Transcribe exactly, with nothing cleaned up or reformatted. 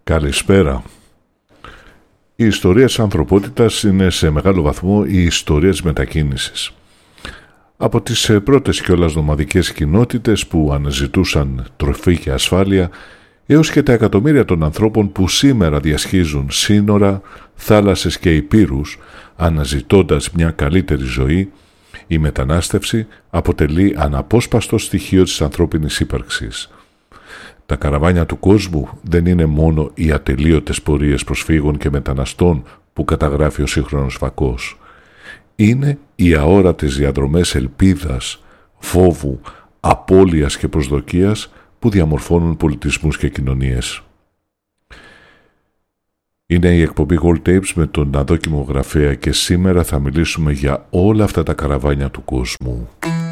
Καλησπέρα. Η ιστορία της ανθρωπότητας είναι σε μεγάλο βαθμό η ιστορία της μετακίνησης. Από τις πρώτες κιόλας νομαδικές κοινότητες που αναζητούσαν τροφή και ασφάλεια, έως και τα εκατομμύρια των ανθρώπων που σήμερα διασχίζουν σύνορα, θάλασσες και υπήρους, αναζητώντας μια καλύτερη ζωή, η μετανάστευση αποτελεί αναπόσπαστο στοιχείο της ανθρώπινης ύπαρξης. Τα καραβάνια του κόσμου δεν είναι μόνο οι ατελείωτες πορείες προσφύγων και μεταναστών που καταγράφει ο σύγχρονος φακός. Είναι οι αόρατες διαδρομές ελπίδας, φόβου, απώλειας και προσδοκίας που διαμορφώνουν πολιτισμούς και κοινωνίες. Είναι η εκπομπή Gold Tapes με τον αδόκιμο γραφέα και σήμερα θα μιλήσουμε για όλα αυτά τα καραβάνια του κόσμου.